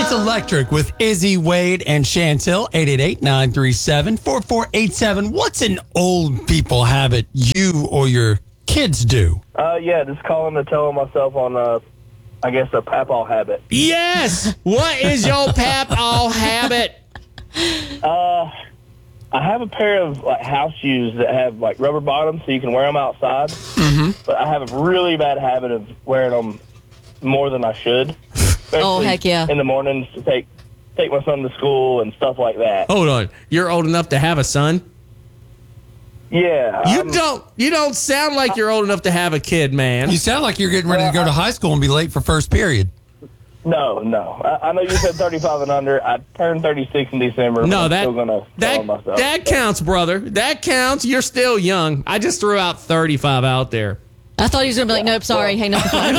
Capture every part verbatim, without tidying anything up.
It's Electric with Izzy, Wade, and Chantel. eight eight eight, nine three seven, four four eight seven. What's an old people habit you or your kids do? Uh, yeah, just calling to tell myself on, uh, I guess, a pap-all habit. Yes! What is your pap-all habit? Uh, I have a pair of like house shoes that have like rubber bottoms so you can wear them outside. Mm-hmm. But I have a really bad habit of wearing them more than I should. Oh, heck yeah. In the mornings to take take my son to school and stuff like that. Hold on. You're old enough to have a son? Yeah. You I'm, don't you don't sound like you're old enough to have a kid, man. You sound like you're getting ready to go to high school and be late for first period. No, no. I, I know you said thirty-five and under. I turned thirty-six in December. No, I'm that still gonna that, myself. that counts, brother. That counts. You're still young. I just threw out thirty-five out there. I thought he was going to be like, nope, sorry, hang up the phone.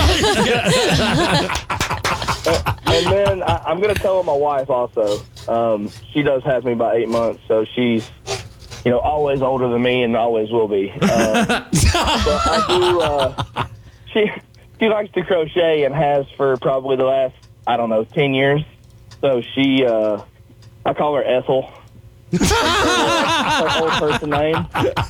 And then I, I'm going to tell my wife also. Um, she does have me by eight months, so she's, you know, always older than me and always will be. Um, but I do. Uh, she she likes to crochet and has for probably the last I don't know ten years. So she, uh, I call her Ethel. Her old person name.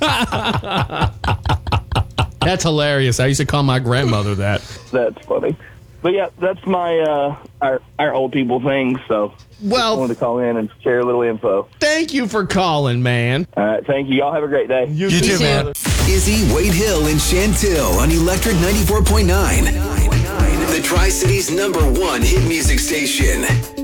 That's hilarious. I used to call my grandmother that. That's funny. But yeah, that's my uh, our our old people thing. So Well, I wanted to call in and share a little info. thank you for calling, man. All right, thank you. Y'all have a great day. You, too, too. man. Izzy, Wade Hill, and Chantel on Electric ninety-four point nine. The Tri-Cities number one hit music station.